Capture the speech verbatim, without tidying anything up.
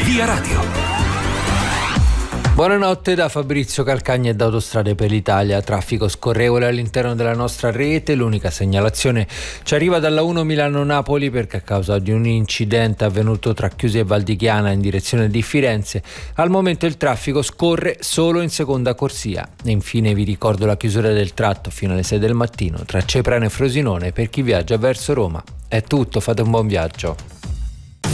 Via Radio. Buonanotte da Fabrizio Calcagni e da Autostrade per l'Italia. Traffico scorrevole all'interno della nostra rete. L'unica segnalazione ci arriva dalla uno Milano-Napoli perché a causa di un incidente avvenuto tra Chiusi e Valdichiana in direzione di Firenze, al momento il traffico scorre solo in seconda corsia. E infine vi ricordo la chiusura del tratto fino alle sei del mattino tra Ceprano e Frosinone per chi viaggia verso Roma. È tutto, fate un buon viaggio.